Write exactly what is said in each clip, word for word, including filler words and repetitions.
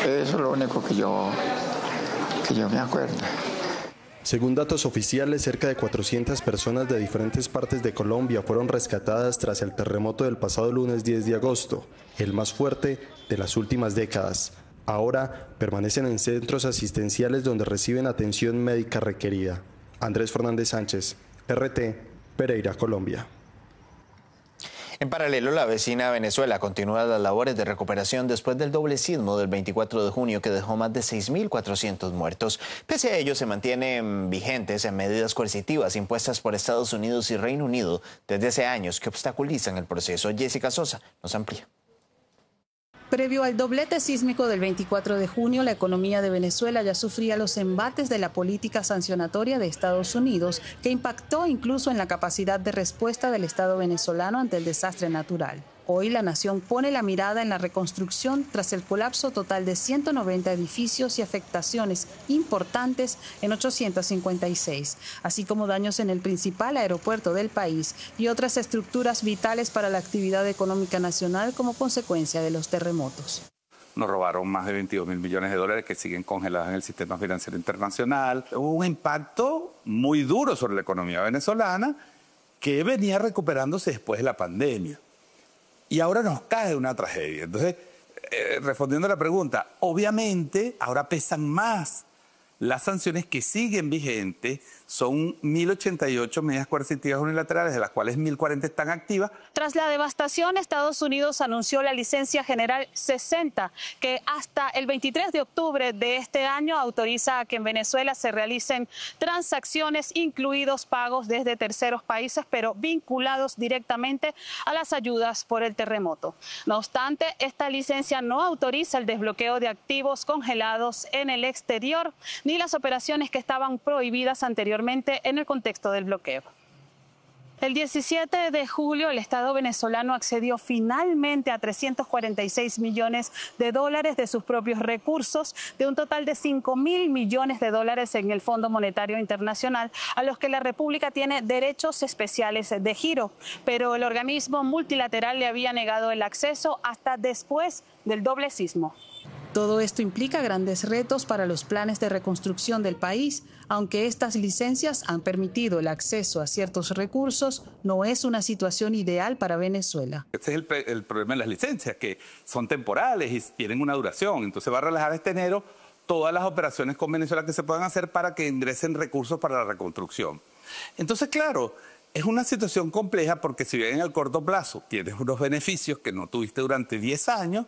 Eso es lo único que yo, que yo me acuerdo. Según datos oficiales, cerca de cuatrocientas personas de diferentes partes de Colombia fueron rescatadas tras el terremoto del pasado lunes diez de agosto, el más fuerte de las últimas décadas. Ahora permanecen en centros asistenciales donde reciben atención médica requerida. Andrés Fernández Sánchez, R T, Pereira, Colombia. En paralelo, la vecina Venezuela continúa las labores de recuperación después del doble sismo del veinticuatro de junio que dejó más de seis mil cuatrocientos muertos. Pese a ello, se mantienen vigentes en medidas coercitivas impuestas por Estados Unidos y Reino Unido desde hace años que obstaculizan el proceso. Jessica Sosa nos amplía. Previo al doblete sísmico del veinticuatro de junio, la economía de Venezuela ya sufría los embates de la política sancionatoria de Estados Unidos, que impactó incluso en la capacidad de respuesta del Estado venezolano ante el desastre natural. Hoy la nación pone la mirada en la reconstrucción tras el colapso total de ciento noventa edificios y afectaciones importantes en ochocientos cincuenta y seis, así como daños en el principal aeropuerto del país y otras estructuras vitales para la actividad económica nacional como consecuencia de los terremotos. Nos robaron más de veintidós mil millones de dólares que siguen congelados en el sistema financiero internacional. Hubo un impacto muy duro sobre la economía venezolana que venía recuperándose después de la pandemia. Y ahora nos cae una tragedia. Entonces, eh, respondiendo a la pregunta, obviamente ahora pesan más. Las sanciones que siguen vigentes son mil ochenta y ocho medidas coercitivas unilaterales, de las cuales mil cuarenta están activas. Tras la devastación, Estados Unidos anunció la licencia general sesenta, que hasta el veintitrés de octubre de este año autoriza a que en Venezuela se realicen transacciones, incluidos pagos desde terceros países, pero vinculados directamente a las ayudas por el terremoto. No obstante, esta licencia no autoriza el desbloqueo de activos congelados en el exterior, ni las operaciones que estaban prohibidas anteriormente en el contexto del bloqueo. El diecisiete de julio, el Estado venezolano accedió finalmente a trescientos cuarenta y seis millones de dólares de sus propios recursos, de un total de cinco mil millones de dólares en el Fondo Monetario Internacional, a los que la República tiene derechos especiales de giro. Pero el organismo multilateral le había negado el acceso hasta después del doble sismo. Todo esto implica grandes retos para los planes de reconstrucción del país. Aunque estas licencias han permitido el acceso a ciertos recursos, no es una situación ideal para Venezuela. Este es el, el problema de las licencias, que son temporales y tienen una duración. Entonces va a relajar este enero todas las operaciones con Venezuela que se puedan hacer para que ingresen recursos para la reconstrucción. Entonces, claro, es una situación compleja porque si bien en el corto plazo tienes unos beneficios que no tuviste durante diez años,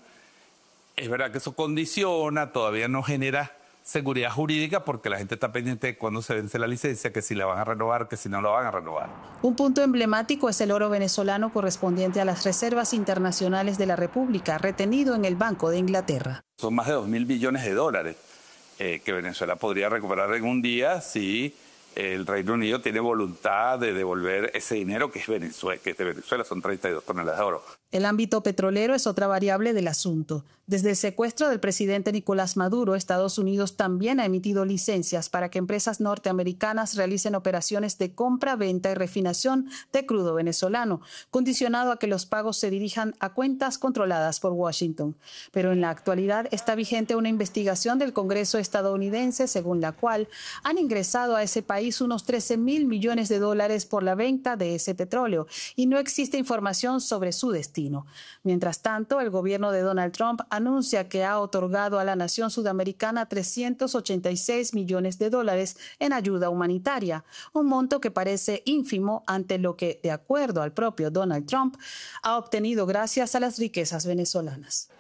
es verdad que eso condiciona, todavía no genera seguridad jurídica porque la gente está pendiente de cuándo se vence la licencia, que si la van a renovar, que si no la van a renovar. Un punto emblemático es el oro venezolano correspondiente a las reservas internacionales de la República, retenido en el Banco de Inglaterra. Son más de dos mil billones de dólares eh, que Venezuela podría recuperar en un día si el Reino Unido tiene voluntad de devolver ese dinero que es, Venezuela, que es de Venezuela, son treinta y dos toneladas de oro. El ámbito petrolero es otra variable del asunto. Desde el secuestro del presidente Nicolás Maduro, Estados Unidos también ha emitido licencias para que empresas norteamericanas realicen operaciones de compra, venta y refinación de crudo venezolano, condicionado a que los pagos se dirijan a cuentas controladas por Washington. Pero en la actualidad está vigente una investigación del Congreso estadounidense según la cual han ingresado a ese país unos trece mil millones de dólares por la venta de ese petróleo y no existe información sobre su destino. Mientras tanto, el gobierno de Donald Trump anuncia que ha otorgado a la nación sudamericana trescientos ochenta y seis millones de dólares en ayuda humanitaria, un monto que parece ínfimo ante lo que, de acuerdo al propio Donald Trump, ha obtenido gracias a las riquezas venezolanas.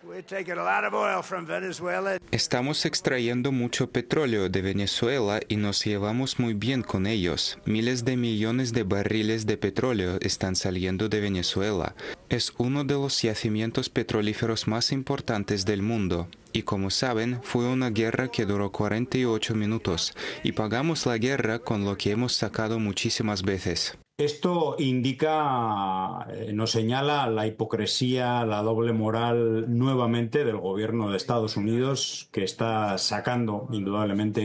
Estamos extrayendo mucho petróleo de Venezuela y nos llevamos muy bien con ellos. Miles de millones de barriles de petróleo están saliendo de Venezuela. Es uno de los yacimientos petrolíferos más importantes del mundo. Y como saben, fue una guerra que duró cuarenta y ocho minutos y pagamos la guerra con lo que hemos sacado muchísimas veces. Esto indica, eh, nos señala la hipocresía, la doble moral nuevamente del gobierno de Estados Unidos, que está sacando indudablemente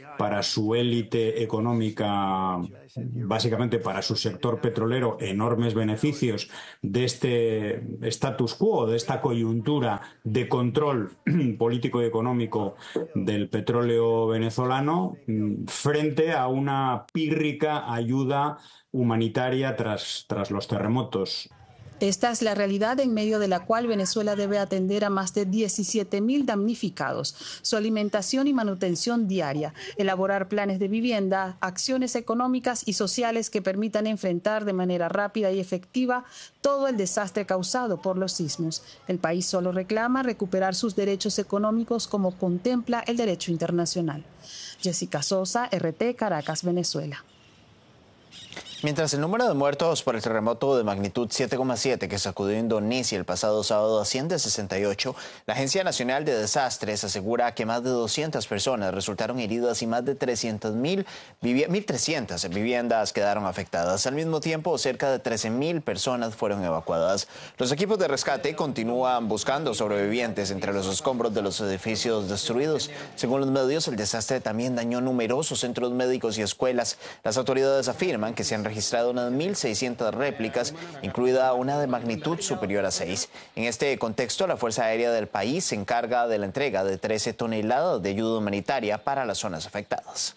para su élite económica, básicamente para su sector petrolero, enormes beneficios de este status quo, de esta coyuntura de control político y económico del petróleo venezolano, frente a una pírrica ayuda humanitaria tras, tras los terremotos. Esta es la realidad en medio de la cual Venezuela debe atender a más de diecisiete mil damnificados, su alimentación y manutención diaria, elaborar planes de vivienda, acciones económicas y sociales que permitan enfrentar de manera rápida y efectiva todo el desastre causado por los sismos. El país solo reclama recuperar sus derechos económicos como contempla el derecho internacional. Jessica Sosa, R T, Caracas, Venezuela. Mientras el número de muertos por el terremoto de magnitud siete coma siete que sacudió Indonesia el pasado sábado asciende a sesenta y ocho, la Agencia Nacional de Desastres asegura que más de doscientas personas resultaron heridas y más de trescientas mil, mil trescientas viviendas quedaron afectadas. Al mismo tiempo, cerca de trece mil personas fueron evacuadas. Los equipos de rescate continúan buscando sobrevivientes entre los escombros de los edificios destruidos. Según los medios, el desastre también dañó numerosos centros médicos y escuelas. Las autoridades afirman que se han registrado unas mil seiscientas réplicas, incluida una de magnitud superior a seis. En este contexto, la Fuerza Aérea del país se encarga de la entrega de trece toneladas de ayuda humanitaria para las zonas afectadas.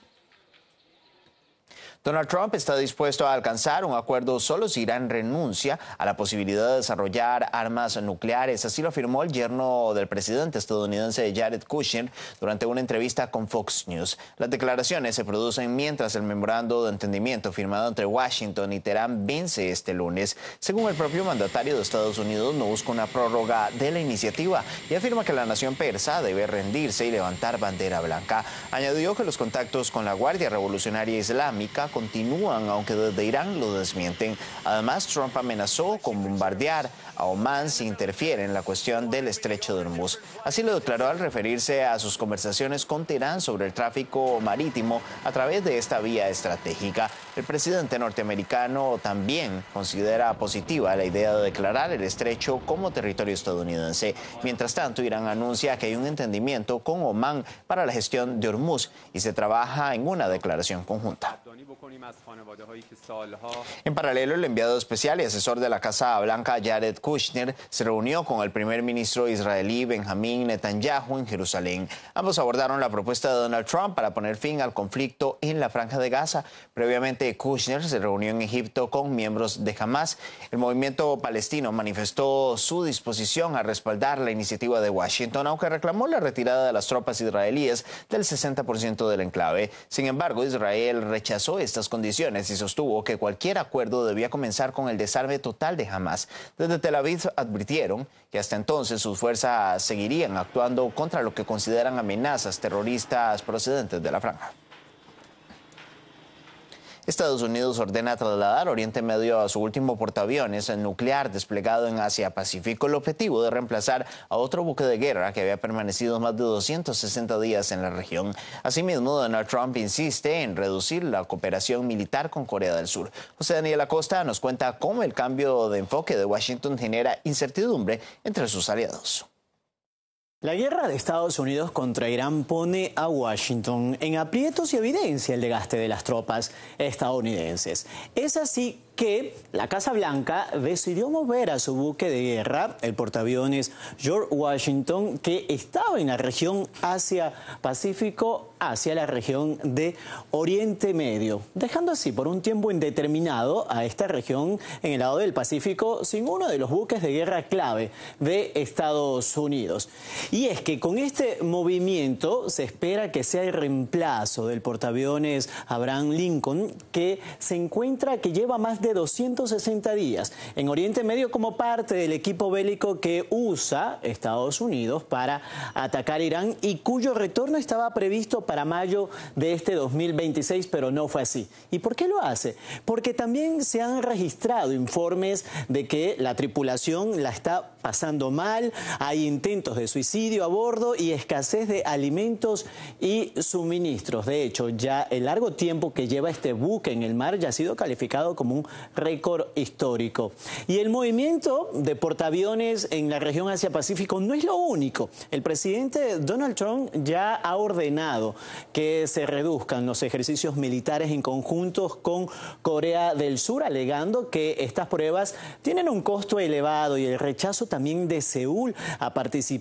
Donald Trump está dispuesto a alcanzar un acuerdo solo si Irán renuncia a la posibilidad de desarrollar armas nucleares. Así lo afirmó el yerno del presidente estadounidense Jared Kushner durante una entrevista con Fox News. Las declaraciones se producen mientras el memorando de entendimiento firmado entre Washington y Teherán vence este lunes. Según el propio mandatario de Estados Unidos, no busca una prórroga de la iniciativa y afirma que la nación persa debe rendirse y levantar bandera blanca. Añadió que los contactos con la Guardia Revolucionaria Islámica continúan, aunque desde Irán lo desmienten. Además, Trump amenazó con bombardear a Omán si interfiere en la cuestión del estrecho de Hormuz. Así lo declaró al referirse a sus conversaciones con Teherán sobre el tráfico marítimo a través de esta vía estratégica. El presidente norteamericano también considera positiva la idea de declarar el estrecho como territorio estadounidense. Mientras tanto, Irán anuncia que hay un entendimiento con Omán para la gestión de Hormuz y se trabaja en una declaración conjunta. En paralelo, el enviado especial y asesor de la Casa Blanca, Jared Kushner, se reunió con el primer ministro israelí Benjamín Netanyahu en Jerusalén. Ambos abordaron la propuesta de Donald Trump para poner fin al conflicto en la Franja de Gaza. Previamente, Kushner se reunió en Egipto con miembros de Hamas. El movimiento palestino manifestó su disposición a respaldar la iniciativa de Washington, aunque reclamó la retirada de las tropas israelíes del sesenta por ciento del enclave. Sin embargo, Israel rechazó estas condiciones y sostuvo que cualquier acuerdo debía comenzar con el desarme total de Hamas. Desde Tel Aviv advirtieron que hasta entonces sus fuerzas seguirían actuando contra lo que consideran amenazas terroristas procedentes de la franja. Estados Unidos ordena trasladar Oriente Medio a su último portaaviones nuclear desplegado en Asia-Pacífico, el objetivo de reemplazar a otro buque de guerra que había permanecido más de doscientos sesenta días en la región. Asimismo, Donald Trump insiste en reducir la cooperación militar con Corea del Sur. José Daniel Acosta nos cuenta cómo el cambio de enfoque de Washington genera incertidumbre entre sus aliados. La guerra de Estados Unidos contra Irán pone a Washington en aprietos y evidencia el desgaste de las tropas estadounidenses. Es así que la Casa Blanca decidió mover a su buque de guerra, el portaaviones George Washington, que estaba en la región Asia-Pacífico, hacia la región de Oriente Medio, dejando así por un tiempo indeterminado a esta región en el lado del Pacífico sin uno de los buques de guerra clave de Estados Unidos. Y es que con este movimiento se espera que sea el reemplazo del portaaviones Abraham Lincoln, que se encuentra, que lleva más de doscientos sesenta días en Oriente Medio como parte del equipo bélico que usa Estados Unidos para atacar Irán y cuyo retorno estaba previsto para mayo de este dos mil veintiséis, pero no fue así. ¿Y por qué lo hace? Porque también se han registrado informes de que la tripulación la está pasando mal, hay intentos de suicidio a bordo y escasez de alimentos y suministros. De hecho, ya el largo tiempo que lleva este buque en el mar ya ha sido calificado como un récord histórico. Y el movimiento de portaaviones en la región Asia-Pacífico no es lo único. El presidente Donald Trump ya ha ordenado que se reduzcan los ejercicios militares en conjuntos con Corea del Sur, alegando que estas pruebas tienen un costo elevado y el rechazo también de Seúl a participar